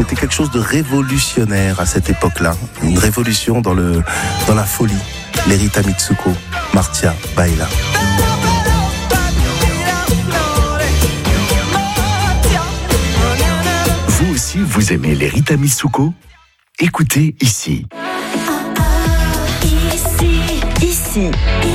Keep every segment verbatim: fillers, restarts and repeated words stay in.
c'était quelque chose de révolutionnaire à cette époque-là. Une révolution dans, le, dans la folie. Lerita Mitsuko, Martia, Baila. Vous aussi, vous aimez Lerita Mitsuko ? Écoutez ici. Ici, ici,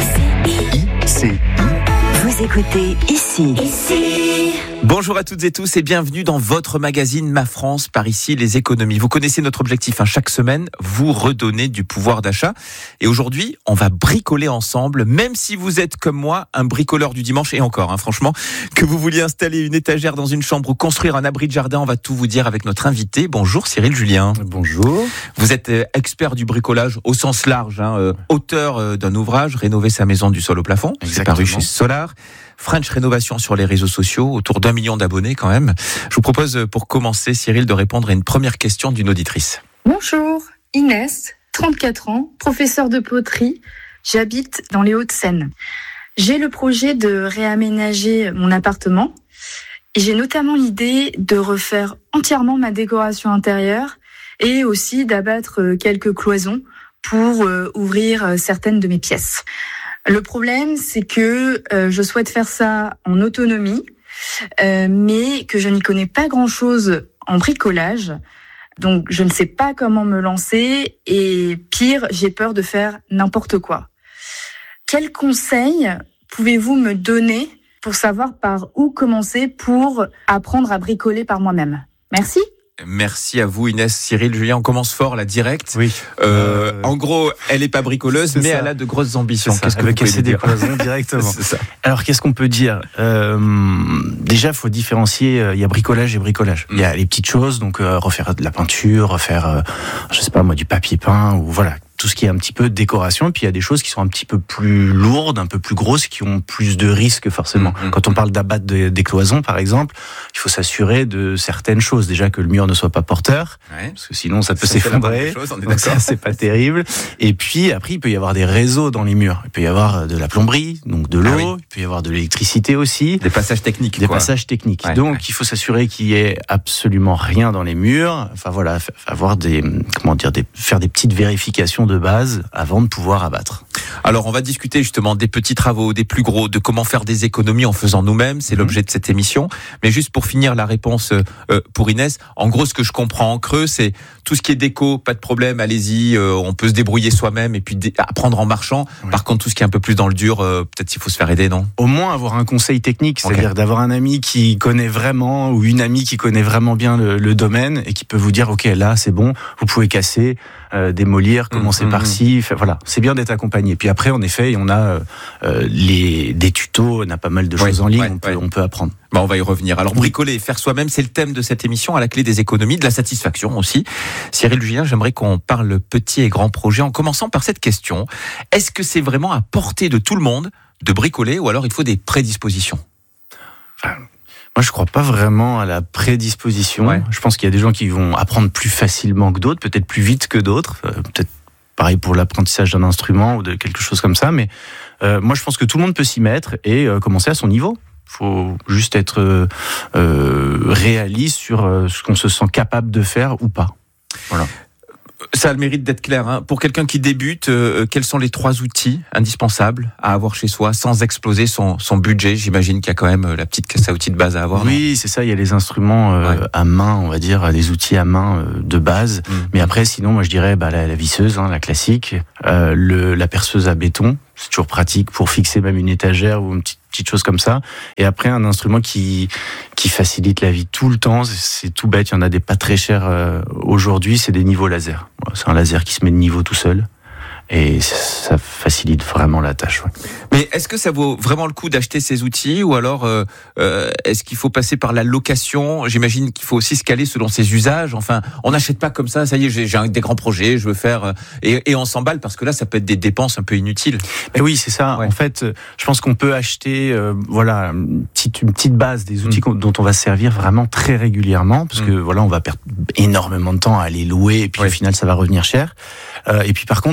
ici, ici. Vous écoutez ici, ici. Bonjour à toutes et tous et bienvenue dans votre magazine Ma France, par ici les économies. Vous connaissez notre objectif, hein, chaque semaine, vous redonner du pouvoir d'achat. Et aujourd'hui, on va bricoler ensemble, même si vous êtes comme moi, un bricoleur du dimanche, et encore, hein, franchement, que vous vouliez installer une étagère dans une chambre ou construire un abri de jardin, on va tout vous dire avec notre invité. Bonjour Cyril Julien. Bonjour. Vous êtes euh, expert du bricolage au sens large, hein, euh, auteur euh, d'un ouvrage, Rénover sa maison du sol au plafond. C'est paru chez Solar. French Rénovation sur les réseaux sociaux, autour d'un million d'abonnés quand même. Je vous propose pour commencer, Cyril, de répondre à une première question d'une auditrice. Bonjour, Inès, trente-quatre ans, professeure de poterie. J'habite dans les Hauts-de-Seine. J'ai le projet de réaménager mon appartement et j'ai notamment l'idée de refaire entièrement ma décoration intérieure et aussi d'abattre quelques cloisons pour ouvrir certaines de mes pièces. Le problème, c'est que euh, je souhaite faire ça en autonomie, euh, mais que je n'y connais pas grand-chose en bricolage. Donc, je ne sais pas comment me lancer et pire, j'ai peur de faire n'importe quoi. Quels conseils pouvez-vous me donner pour savoir par où commencer pour apprendre à bricoler par moi-même ? Merci. Merci à vous Inès. Cyril, Julien, on commence fort là, direct. Oui. Euh, euh, en gros, elle est pas bricoleuse, mais ça. Elle a de grosses ambitions. Ça, qu'est-ce que elle vous veut pouvez casser dire des cloisons directement. C'est ça. Alors, qu'est-ce qu'on peut dire ? euh, Déjà, il faut différencier. Il y a bricolage et bricolage. Il mm. y a les petites choses, donc euh, refaire de la peinture, refaire, euh, je sais pas moi, du papier peint ou voilà. Tout ce qui est un petit peu décoration, et puis il y a des choses qui sont un petit peu plus lourdes, un peu plus grosses, qui ont plus de risques forcément. Mmh, Quand on parle d'abattre de, des cloisons, par exemple, il faut s'assurer de certaines choses. Déjà que le mur ne soit pas porteur, ouais. Parce que sinon ça peut ça s'effondrer. Chose, donc ça, c'est pas terrible. Et puis après, il peut y avoir des réseaux dans les murs. Il peut y avoir de la plomberie, donc de l'eau. Ah oui. Il peut y avoir de l'électricité aussi. Des passages techniques. Des quoi. passages techniques. Ouais, donc ouais. Il faut s'assurer qu'il y ait absolument rien dans les murs. Enfin voilà, avoir des, comment dire, des, faire des petites vérifications de base avant de pouvoir abattre. Alors on va discuter justement des petits travaux, des plus gros, de comment faire des économies en faisant nous-mêmes, c'est mmh. l'objet de cette émission. Mais juste pour finir la réponse euh, pour Inès, en gros ce que je comprends en creux, c'est tout ce qui est déco, pas de problème, allez-y, euh, on peut se débrouiller soi-même et puis dé- apprendre en marchant. Oui. Par contre tout ce qui est un peu plus dans le dur, euh, peut-être il faut se faire aider, non ? Au moins avoir un conseil technique, c'est-à-dire okay. d'avoir un ami qui connaît vraiment ou une amie qui connaît vraiment bien le, le domaine et qui peut vous dire ok là c'est bon, vous pouvez casser, euh, démolir, commencer mmh, par-ci, mmh. voilà, c'est bien d'être accompagné. Puis après, en effet, on a euh, les, des tutos, on a pas mal de choses oui, en ligne, ouais, on, peut, ouais. on peut apprendre. Bah, on va y revenir. Alors, bricoler et faire soi-même, c'est le thème de cette émission, à la clé des économies, de la satisfaction aussi. Cyril Julien, j'aimerais qu'on parle petits et grands projets, en commençant par cette question. Est-ce que c'est vraiment à portée de tout le monde de bricoler, ou alors il faut des prédispositions ? enfin, Moi, je crois pas vraiment à la prédisposition. Ouais. Je pense qu'il y a des gens qui vont apprendre plus facilement que d'autres, peut-être plus vite que d'autres, euh, peut-être pareil pour l'apprentissage d'un instrument ou de quelque chose comme ça, mais euh, moi je pense que tout le monde peut s'y mettre et euh, commencer à son niveau. Il faut juste être euh, euh, réaliste sur euh, ce qu'on se sent capable de faire ou pas. Voilà. Ça a le mérite d'être clair. Hein. Pour quelqu'un qui débute, euh, quels sont les trois outils indispensables à avoir chez soi sans exploser son, son budget ? J'imagine qu'il y a quand même la petite caisse à outils de base à avoir. Oui, non c'est ça. Il y a les instruments euh, ouais. à main, on va dire, des outils à main euh, de base. Mmh. Mais après, sinon, moi je dirais bah, la, la visseuse, hein, la classique, euh, le, la perceuse à béton. C'est toujours pratique pour fixer même une étagère ou une petite, petite chose comme ça. Et après, un instrument qui qui facilite la vie tout le temps. C'est, c'est tout bête. Il y en a des pas très chers euh, aujourd'hui. C'est des niveaux laser. C'est un laser qui se met de niveau tout seul. Et ça facilite vraiment la tâche. Ouais. Mais est-ce que ça vaut vraiment le coup d'acheter ces outils ou alors euh, euh, est-ce qu'il faut passer par la location ? J'imagine qu'il faut aussi se caler selon ses usages. Enfin, on n'achète pas comme ça. Ça y est, j'ai, j'ai un, des grands projets, je veux faire euh, et, et on s'emballe parce que là, ça peut être des dépenses un peu inutiles. Mais oui, c'est ça. Ouais. En fait, je pense qu'on peut acheter, euh, voilà, une petite, une petite base des outils mmh. dont on va se servir vraiment très régulièrement, parce mmh. que voilà, on va perdre énormément de temps à les louer et puis ouais. au final, ça va revenir cher. Euh, et puis par contre, dès qu'on va avoir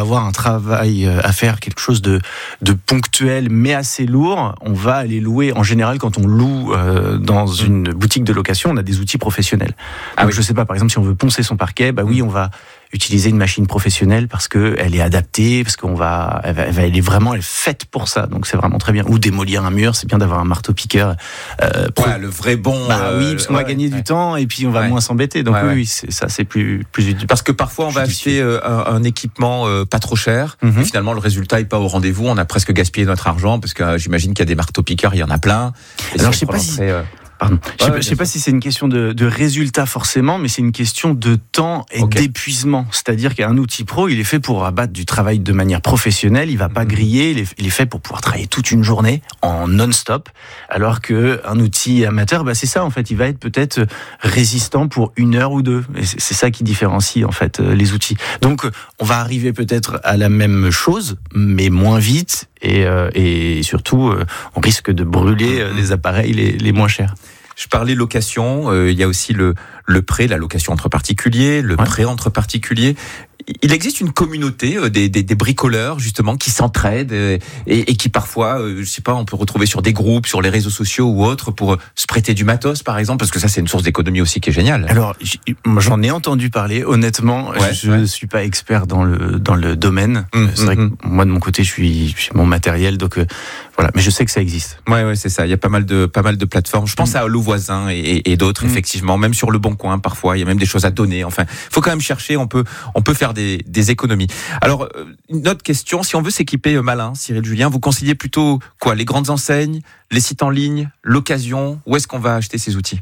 avoir un travail à faire, quelque chose de, de ponctuel mais assez lourd, on va aller louer. En général, quand on loue euh, dans mmh. une boutique de location, on a des outils professionnels. Ah Donc, oui. je sais pas, par exemple, si on veut poncer son parquet, bah oui, on va utiliser une machine professionnelle parce que elle est adaptée, parce qu'on va, elle, va, elle, va, elle est vraiment, elle est faite pour ça. Donc c'est vraiment très bien. Ou démolir un mur, c'est bien d'avoir un marteau-piqueur. Euh, pro... ouais, le vrai bon. Bah euh, oui, parce qu'on ouais, va gagner ouais. du temps et puis on va ouais. moins s'embêter. Donc ouais, oui, ouais. oui c'est, ça c'est plus plus utile. Parce que parfois on va acheter euh, un, un équipement euh, pas trop cher, mm-hmm. et finalement le résultat est pas au rendez-vous. On a presque gaspillé notre argent parce que euh, j'imagine qu'il y a des marteaux-piqueurs, il y en a plein. Et Alors je sais pas si. Euh... Pardon. Je sais, ouais, pas, je sais pas si c'est une question de, de résultat forcément, mais c'est une question de temps et okay. d'épuisement. C'est-à-dire qu'un outil pro, il est fait pour abattre du travail de manière professionnelle. Il va pas griller. Il est, il est fait pour pouvoir travailler toute une journée en non-stop. Alors que un outil amateur, bah c'est ça en fait. Il va être peut-être résistant pour une heure ou deux. Et c'est, c'est ça qui différencie en fait les outils. Donc on va arriver peut-être à la même chose, mais moins vite. Et, euh, et surtout, euh, on risque de brûler euh, les appareils les, les moins chers. Je parlais location, euh, il y a aussi le, le prêt, la location entre particuliers, le ouais. prêt entre particuliers. Il existe une communauté euh, des, des, des bricoleurs justement qui s'entraident et, et, et qui parfois, euh, je sais pas, on peut retrouver sur des groupes, sur les réseaux sociaux ou autres pour euh, se prêter du matos par exemple, parce que ça c'est une source d'économie aussi qui est géniale. Alors j'en ai entendu parler, honnêtement, ouais, je ne ouais. suis pas expert dans le dans le domaine. Mmh, c'est vrai mmh. que moi de mon côté je suis, je suis mon matériel, donc euh, voilà, mais je sais que ça existe. Ouais ouais c'est ça. Il y a pas mal de pas mal de plateformes. Je pense mmh. à Allo Voisin et, et, et d'autres mmh. effectivement, même sur le Bon Coin parfois. Il y a même des choses à donner. Enfin, faut quand même chercher. On peut on peut faire des, des économies. Alors, une autre question, si on veut s'équiper malin, Cyril Julien, vous conseillez plutôt quoi? Les grandes enseignes, les sites en ligne, l'occasion? Où est-ce qu'on va acheter ces outils?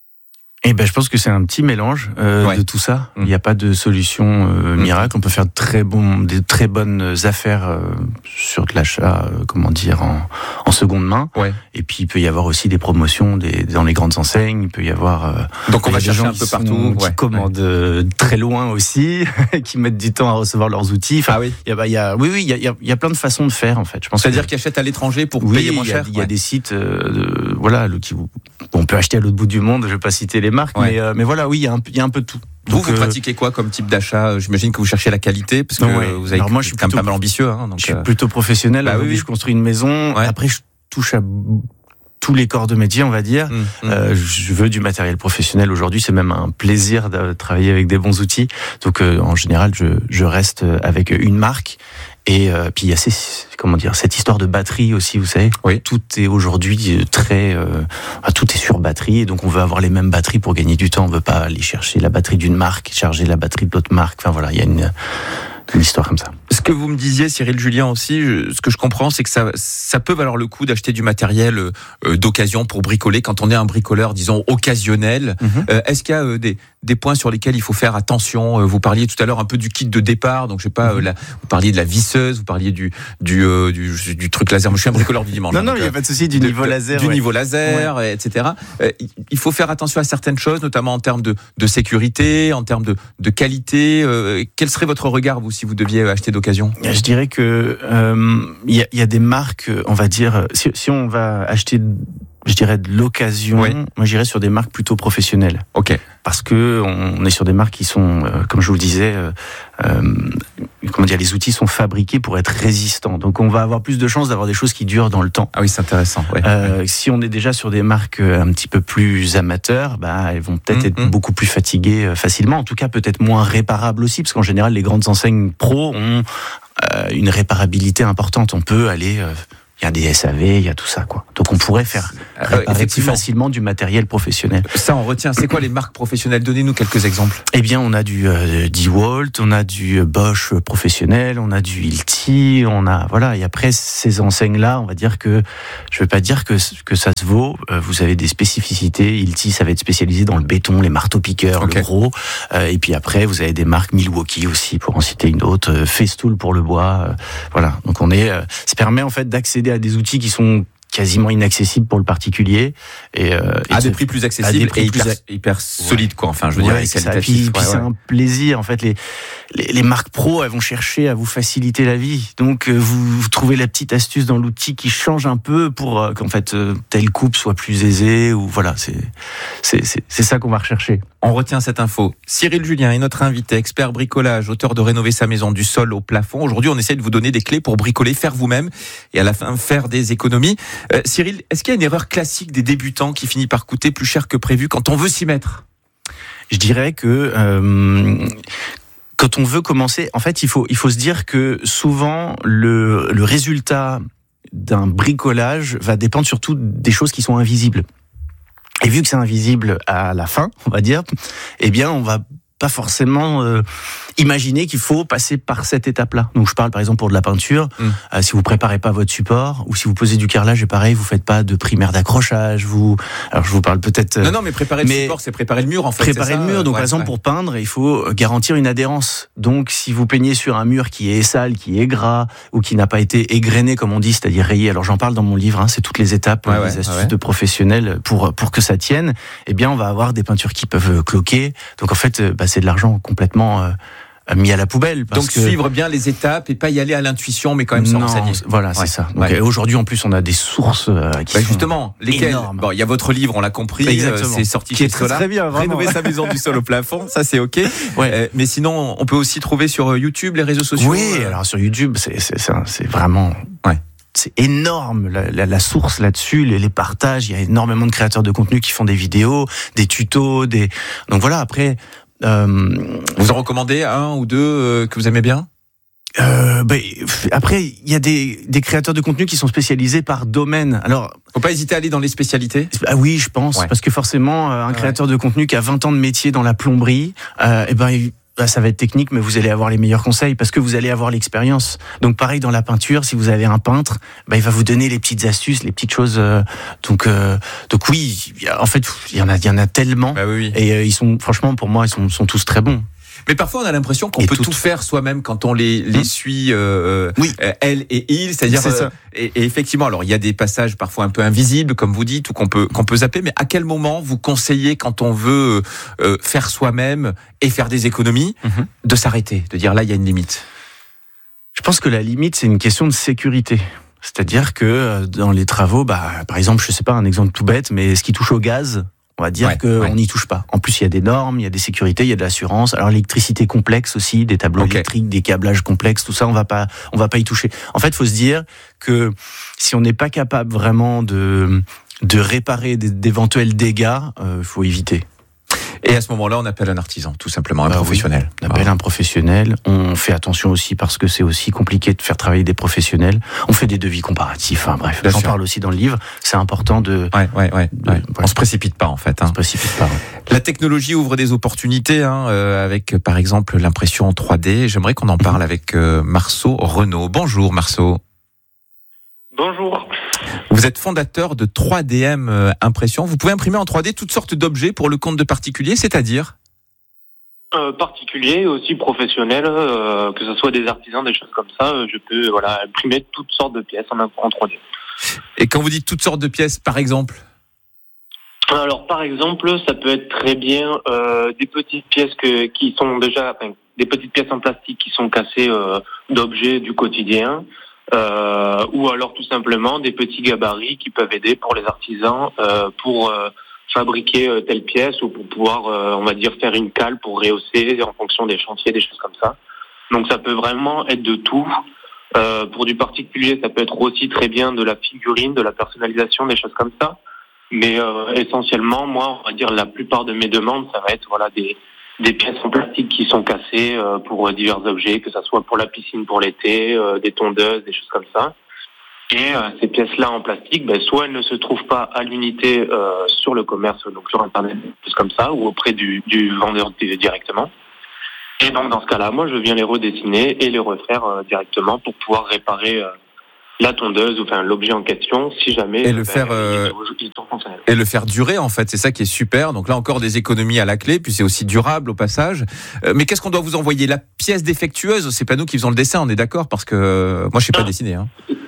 Eh ben, je pense que c'est un petit mélange euh, ouais. de tout ça. Il n'y a pas de solution euh, miracle. On peut faire de très bons, des très bonnes affaires euh, sur de l'achat, euh, comment dire, en, en seconde main. Ouais. Et puis il peut y avoir aussi des promotions des, dans les grandes enseignes. Il peut y avoir. Euh, Donc on va chercher un peu sont, partout. Qui ouais. commandent ouais. très loin aussi, qui mettent du temps à recevoir leurs outils. Enfin, ah oui. Il y a, bah, il y a, oui, oui, il y a, il y a plein de façons de faire en fait. Je pense. C'est-à-dire que, qu'ils achètent à l'étranger pour oui, payer moins il y a, cher. Il y a ouais. des sites, euh, de, voilà, le, qui, on peut acheter à l'autre bout du monde. Je ne vais pas citer les marques, ouais. mais, euh, mais voilà, oui, il y a un, il y a un peu de tout. Vous, donc, vous euh, pratiquez quoi comme type d'achat? J'imagine que vous cherchez la qualité, parce que non, ouais. vous avez Alors moi, je suis quand plutôt, même pas mal ambitieux. Hein, donc je suis plutôt professionnel. Bah, oui, oui. Je construis une maison. Ouais. Après, je touche à tous les corps de métier, on va dire. Mmh, mmh. Euh, je veux du matériel professionnel aujourd'hui. C'est même un plaisir de travailler avec des bons outils. Donc, euh, en général, je, je reste avec une marque. Et euh, puis il y a ces, comment dire, cette histoire de batterie aussi, vous savez. Oui. Tout est aujourd'hui très, euh, tout est sur batterie, et donc on veut avoir les mêmes batteries pour gagner du temps. On veut pas aller chercher la batterie d'une marque, charger la batterie de l'autre marque. Enfin voilà, il y a une, une histoire comme ça. Ce que vous me disiez, Cyril Julien aussi, je, ce que je comprends, c'est que ça, ça peut valoir le coup d'acheter du matériel euh, d'occasion pour bricoler quand on est un bricoleur, disons, occasionnel. Mm-hmm. Euh, est-ce qu'il y a euh, des, des points sur lesquels il faut faire attention? euh, Vous parliez tout à l'heure un peu du kit de départ, donc je sais pas, mm-hmm. euh, la, vous parliez de la visseuse, vous parliez du du, euh, du, du truc laser. Moi, je suis un bricoleur du dimanche. non, non, il n'y a pas de souci, du de, niveau laser. Du ouais. niveau laser, ouais. et cetera. Euh, il faut faire attention à certaines choses, notamment en termes de, de sécurité, en termes de, de qualité. Euh, quel serait votre regard, vous, si vous deviez acheter d'occasion? Je dirais que euh, y, a, y a des marques, on va dire, si, si on va acheter, je dirais de l'occasion, oui. moi j'irais sur des marques plutôt professionnelles. Ok. Parce que on est sur des marques qui sont, euh, comme je vous le disais, euh, euh, comment dire, les outils sont fabriqués pour être résistants. Donc on va avoir plus de chances d'avoir des choses qui durent dans le temps. Ah oui, c'est intéressant. Ouais. Euh, si on est déjà sur des marques un petit peu plus amateurs, bah elles vont peut-être mmh, être mmh. beaucoup plus fatiguées facilement. En tout cas, peut-être moins réparables aussi, parce qu'en général, les grandes enseignes pro ont euh, une réparabilité importante. On peut aller euh, il y a des S A V, il y a tout ça, quoi. Donc on pourrait faire réparer euh, plus facilement du matériel professionnel. Ça, on retient. C'est quoi les marques professionnelles? Donnez-nous quelques exemples. Eh bien, on a du euh, DeWalt, on a du Bosch professionnel, on a du Hilti, on a voilà. Et après ces enseignes-là, on va dire que je ne veux pas dire que que ça se vaut. Euh, vous avez des spécificités. Hilti, ça va être spécialisé dans le béton, les marteaux-piqueurs, okay. le gros. Euh, et puis après, vous avez des marques Milwaukee aussi, pour en citer une autre. Euh, Festool pour le bois. Euh, voilà. Donc on est. Euh, ça permet en fait d'accéder à des outils qui sont quasiment inaccessible pour le particulier. Et, euh, et à des prix plus accessibles des prix et plus hyper, a... hyper solides, quoi. Enfin, je veux ouais, dire, c'est ça. qualitatifs. Puis, puis ouais, c'est ouais. un plaisir. En fait, les, les, les marques pro, elles vont chercher à vous faciliter la vie. Donc, euh, vous, vous trouvez la petite astuce dans l'outil qui change un peu pour euh, qu'en fait, euh, telle coupe soit plus aisée. Ou voilà, c'est, c'est, c'est, c'est ça qu'on va rechercher. On retient cette info. Cyril Julien est notre invité, expert bricolage, auteur de Rénover sa maison du sol au plafond. Aujourd'hui, on essaie de vous donner des clés pour bricoler, faire vous-même et à la fin faire des économies. Euh, Cyril, est-ce qu'il y a une erreur classique des débutants qui finit par coûter plus cher que prévu quand on veut s'y mettre ? Je dirais que euh, quand on veut commencer, en fait, il faut il faut se dire que souvent le le résultat d'un bricolage va dépendre surtout des choses qui sont invisibles. Et vu que c'est invisible à la fin, on va dire, eh bien, on va pas forcément euh, imaginer qu'il faut passer par cette étape-là. Donc, je parle par exemple pour de la peinture. Mmh. Euh, si vous préparez pas votre support, ou si vous posez du carrelage, et pareil, vous faites pas de primaire d'accrochage. Vous, alors je vous parle peut-être. Euh, non, non, mais préparer mais le support, c'est préparer le mur en fait. Préparer c'est le ça, mur. Donc, ouais, par exemple, ouais. pour peindre, il faut garantir une adhérence. Donc, si vous peignez sur un mur qui est sale, qui est gras, ou qui n'a pas été égrené, comme on dit, c'est-à-dire rayé. Alors, j'en parle dans mon livre. Hein, c'est toutes les étapes, ouais, les ouais, astuces ouais. de professionnels pour pour que ça tienne. Eh bien, on va avoir des peintures qui peuvent cloquer. Donc, en fait, bah, c'est de l'argent complètement Euh, mis à la poubelle. Parce Donc que... suivre bien les étapes et pas y aller à l'intuition, mais quand même se non, renseigner. Voilà, ouais. c'est ça. Donc, ouais. Aujourd'hui, en plus, on a des sources euh, qui bah sont justement, lesquelles énormes. Bon, il y a votre livre, on l'a compris. Exactement. Euh, c'est sorti qui chez est très, Solar. très bien, vraiment. Rénover sa maison du sol au plafond, ça c'est ok. Ouais. Euh, mais sinon, on peut aussi trouver sur YouTube, les réseaux sociaux. Oui, euh... alors sur YouTube, c'est c'est c'est, c'est vraiment. Ouais. C'est énorme la, la, la source là-dessus, les, les partages. Il y a énormément de créateurs de contenu qui font des vidéos, des tutos, des. Donc voilà. Après. Euh, vous en recommandez un ou deux euh, que vous aimez bien ? Euh, bah, après, il y a des, des créateurs de contenu qui sont spécialisés par domaine. Alors, faut pas hésiter à aller dans les spécialités. Ah oui, je pense, ouais. Parce que forcément, un créateur ouais. de contenu qui a vingt ans de métier dans la plomberie, euh, et ben. Il, Bah, ça va être technique, mais vous allez avoir les meilleurs conseils parce que vous allez avoir l'expérience. Donc pareil dans la peinture, si vous avez un peintre, bah, il va vous donner les petites astuces, les petites choses. Euh, donc, euh, donc oui, en fait, il y en a, il y en a tellement. Bah oui, oui. Et euh, ils sont, franchement, pour moi, ils sont, sont tous très bons. Mais parfois, on a l'impression qu'on et peut toutes. tout faire soi-même quand on les, les suit, euh, oui. euh, elle et il, c'est-à-dire. C'est ça. Euh, et, et effectivement, alors il y a des passages parfois un peu invisibles, comme vous dites, ou qu'on peut qu'on peut zapper. Mais à quel moment vous conseillez, quand on veut euh, faire soi-même et faire des économies, mm-hmm. de s'arrêter, de dire là, il y a une limite? Je pense que la limite, c'est une question de sécurité. C'est-à-dire que dans les travaux, bah, par exemple, je sais pas, un exemple tout bête, mais ce qui touche au gaz. On va dire ouais, qu'on ouais. n'y touche pas. En plus, il y a des normes, il y a des sécurités, il y a de l'assurance. Alors, l'électricité complexe aussi, des tableaux okay. électriques, des câblages complexes, tout ça, on va pas, on va pas y toucher. En fait, il faut se dire que si on n'est pas capable vraiment de, de réparer d'éventuels dégâts, il euh, faut éviter. Et à ce moment-là, on appelle un artisan, tout simplement, un bah professionnel. Oui, on appelle ah. un professionnel. On fait attention aussi parce que c'est aussi compliqué de faire travailler des professionnels. On fait des devis comparatifs. Hein, bref, j'en parle aussi dans le livre. C'est important de. Ouais, ouais, ouais. De, ouais. ouais. On se précipite pas en fait. Hein. On se précipite pas. Ouais. La technologie ouvre des opportunités, hein, euh, avec par exemple l'impression en trois D. J'aimerais qu'on en parle avec euh, Marceau Renaud. Bonjour Marceau. Bonjour. Vous êtes fondateur de trois D M euh, Impression. Vous pouvez imprimer en trois D toutes sortes d'objets pour le compte de particuliers, c'est-à-dire euh, particuliers, aussi professionnels, euh, que ce soit des artisans, des choses comme ça. Euh, je peux voilà imprimer toutes sortes de pièces en, en trois D. Et quand vous dites toutes sortes de pièces, par exemple ? Alors, par exemple, ça peut être très bien euh, des petites pièces que, qui sont déjà, enfin, des petites pièces en plastique qui sont cassées euh, d'objets du quotidien. Euh, ou alors tout simplement des petits gabarits qui peuvent aider pour les artisans euh, pour euh, fabriquer euh, telle pièce ou pour pouvoir, euh, on va dire, faire une cale pour rehausser en fonction des chantiers, des choses comme ça. Donc ça peut vraiment être de tout. Euh, pour du particulier, ça peut être aussi très bien de la figurine, de la personnalisation, des choses comme ça. Mais euh, essentiellement, moi, on va dire la plupart de mes demandes, ça va être voilà des des pièces en plastique qui sont cassées euh, pour euh, divers objets, que ça soit pour la piscine pour l'été, euh, des tondeuses, des choses comme ça. Et euh, ces pièces-là en plastique, ben, soit elles ne se trouvent pas à l'unité euh, sur le commerce, donc sur Internet, des choses comme ça, ou auprès du, du vendeur directement. Et donc dans ce cas-là, moi je viens les redessiner et les refaire euh, directement pour pouvoir réparer euh, la tondeuse ou enfin l'objet en question, si jamais et le ben, faire euh, et le faire durer en fait, c'est ça qui est super. Donc là encore des économies à la clé, puis c'est aussi durable au passage. Euh, mais qu'est-ce qu'on doit vous envoyer ? La pièce défectueuse, c'est pas nous qui faisons le dessin, on est d'accord, parce que euh, moi je sais pas ah. dessiner. Hein.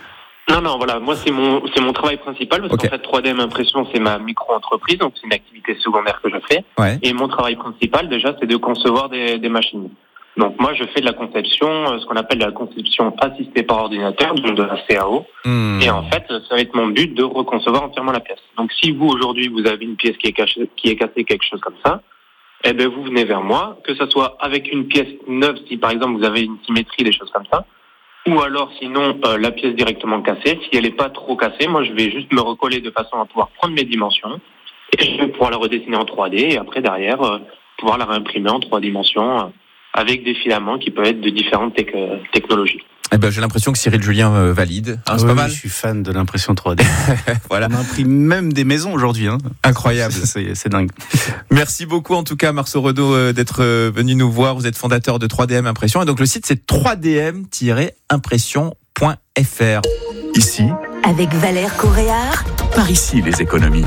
Non, non, voilà, moi c'est mon c'est mon travail principal parce Okay. qu'en fait trois D M Impression c'est ma micro-entreprise, donc c'est une activité secondaire que je fais. Ouais. Et mon travail principal déjà c'est de concevoir des, des machines. Donc moi je fais de la conception, euh, ce qu'on appelle la conception assistée par ordinateur, donc de la C A O. Mmh. Et en fait ça va être mon but de reconcevoir entièrement la pièce. Donc si vous aujourd'hui vous avez une pièce qui est cachée, qui est cassée, quelque chose comme ça, eh ben vous venez vers moi, que ça soit avec une pièce neuve si par exemple vous avez une symétrie, des choses comme ça. Ou alors, sinon, euh, la pièce directement cassée. Si elle n'est pas trop cassée, moi, je vais juste me recoller de façon à pouvoir prendre mes dimensions et je vais pouvoir la redessiner en trois D et après, derrière, euh, pouvoir la réimprimer en trois dimensions euh, avec des filaments qui peuvent être de différentes tec- technologies. Eh ben, j'ai l'impression que Cyril Julien euh, valide. Hein, c'est Oui, pas mal. Je suis fan de l'impression trois D. Voilà. On imprime même des maisons aujourd'hui. Hein. Incroyable. C'est, c'est dingue. Merci beaucoup en tout cas Marceau Renaud euh, d'être euh, venu nous voir. Vous êtes fondateur de trois D M Impression et donc le site c'est trois d m tiret impression point f r. Ici, Avec Valère Coréard. par ici les économies.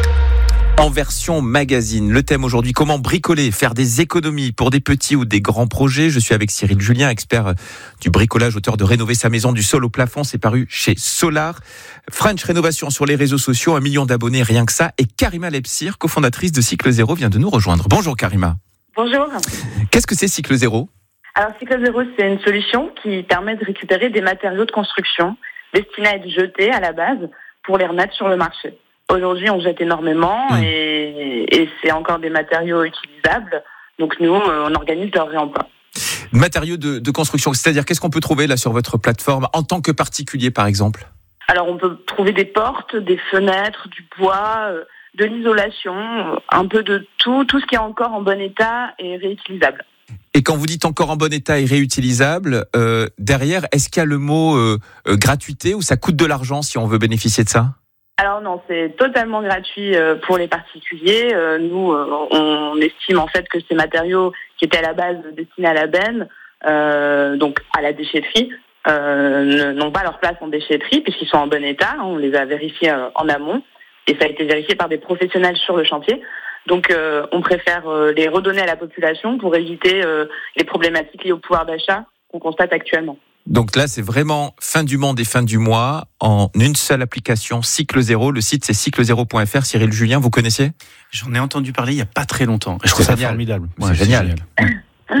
En version magazine, le thème aujourd'hui, comment bricoler, faire des économies pour des petits ou des grands projets. Je suis avec Cyril Julien, expert du bricolage, auteur de Rénover sa maison du sol au plafond. C'est paru chez Solar. French Rénovation sur les réseaux sociaux, un million d'abonnés, rien que ça. Et Karima Lepsir, cofondatrice de Cycle Zéro, vient de nous rejoindre. Bonjour Karima. Bonjour. Qu'est-ce que c'est Cycle Zéro ? Alors, Cycle Zéro, c'est une solution qui permet de récupérer des matériaux de construction destinés à être jetés à la base pour les remettre sur le marché. Aujourd'hui, on jette énormément mmh. et, et c'est encore des matériaux utilisables. Donc nous, on organise leur réemploi. Matériaux de, de construction, c'est-à-dire qu'est-ce qu'on peut trouver là sur votre plateforme en tant que particulier par exemple ? Alors on peut trouver des portes, des fenêtres, du bois, de l'isolation, un peu de tout, tout ce qui est encore en bon état et réutilisable. Et quand vous dites encore en bon état et réutilisable, euh, derrière, est-ce qu'il y a le mot euh, euh, gratuité ou ça coûte de l'argent si on veut bénéficier de ça ? Alors non, c'est totalement gratuit pour les particuliers. Nous, on estime en fait que ces matériaux qui étaient à la base destinés à la benne, euh, donc à la déchetterie, euh, n'ont pas leur place en déchetterie puisqu'ils sont en bon état. On les a vérifiés en amont et ça a été vérifié par des professionnels sur le chantier. Donc euh, on préfère les redonner à la population pour éviter euh, les problématiques liées au pouvoir d'achat qu'on constate actuellement. Donc là, c'est vraiment fin du monde et fin du mois en une seule application, Cycle Zéro. Le site, c'est cycle zéro point f r. Cyril Julien, vous connaissiez ? J'en ai entendu parler il n'y a pas très longtemps. Je trouve ça formidable. Ouais, c'est génial. génial.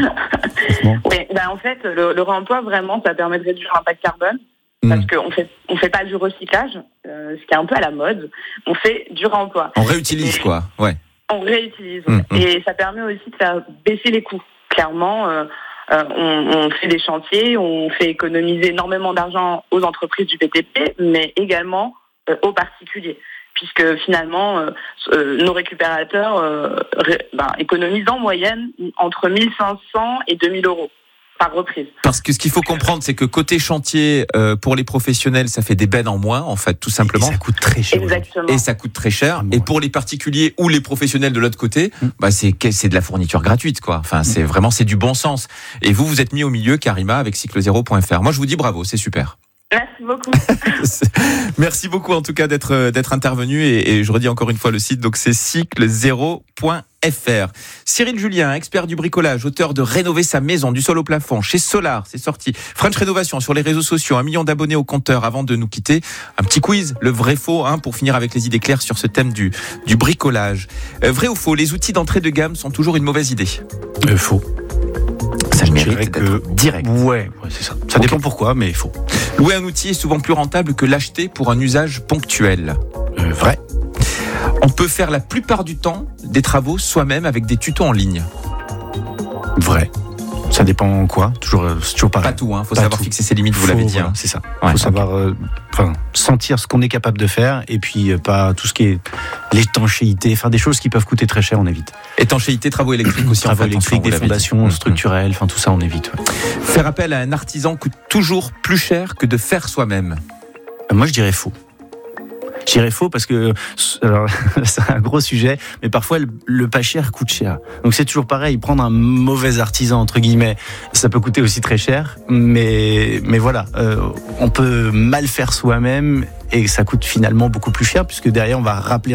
Oui, ben en fait, le, le réemploi, vraiment, ça permet de réduire l'impact carbone. Mmh. Parce qu'on fait, on fait pas du recyclage, euh, ce qui est un peu à la mode. On fait du réemploi. On réutilise, et quoi. Ouais. On réutilise. Mmh. Et ça permet aussi de faire baisser les coûts. Clairement, euh, Euh, on, on fait des chantiers, on fait économiser énormément d'argent aux entreprises du B T P, mais également euh, aux particuliers, puisque finalement, euh, euh, nos récupérateurs euh, ré, ben, économisent en moyenne entre mille cinq cents et deux mille euros par reprise. Parce que ce qu'il faut comprendre, c'est que côté chantier, euh, pour les professionnels, ça fait des bennes en moins, en fait, tout simplement. Et ça coûte très cher. Exactement. Et ça coûte très cher. Bon. Et pour les particuliers ou les professionnels de l'autre côté, mmh. bah c'est c'est de la fourniture gratuite, quoi. Enfin, c'est mmh. vraiment c'est du bon sens. Et vous, vous êtes mis au milieu, Karima, avec cycle zéro point f r. Moi, je vous dis bravo, c'est super. Merci beaucoup. Merci beaucoup en tout cas d'être d'être intervenu et, et je redis encore une fois le site, donc c'est cycle zéro point f r. Cyril Julien, expert du bricolage, auteur de Rénover sa maison du sol au plafond chez Solar, c'est sorti. French Rénovation sur les réseaux sociaux, un million d'abonnés au compteur. Avant de nous quitter, un petit quiz, le vrai faux, hein, pour finir avec les idées claires sur ce thème du du bricolage. Euh, vrai ou faux, les outils d'entrée de gamme sont toujours une mauvaise idée ? Euh, faux. Ça Je mérite dirais d'être que direct. Ouais, ouais, c'est ça. Ça okay. dépend pourquoi, mais faux. Louer un outil est souvent plus rentable que l'acheter pour un usage ponctuel. Euh, vrai. On peut faire la plupart du temps des travaux soi-même avec des tutos en ligne. Vrai. Ça dépend quoi ? Toujours, c'est toujours pareil. Pas tout, hein. Faut Pas savoir tout. fixer ses limites, vous Faut, l'avez dit. Voilà, hein. c'est ça. Ouais, Faut okay. savoir, euh, enfin, sentir ce qu'on est capable de faire et puis euh, pas tout ce qui est l'étanchéité, enfin des choses qui peuvent coûter très cher, on évite. Étanchéité, travaux électriques aussi. Travaux en fait, électriques, des fondations structurelles, enfin tout ça, on évite. Ouais. Faire appel à un artisan coûte toujours plus cher que de faire soi-même. Euh, moi, je dirais faux. Je dirais faux parce que alors, c'est un gros sujet, mais parfois le, le pas cher coûte cher. Donc c'est toujours pareil, prendre un mauvais artisan entre guillemets, ça peut coûter aussi très cher, mais mais voilà, euh, on peut mal faire soi-même et ça coûte finalement beaucoup plus cher puisque derrière on va rappeler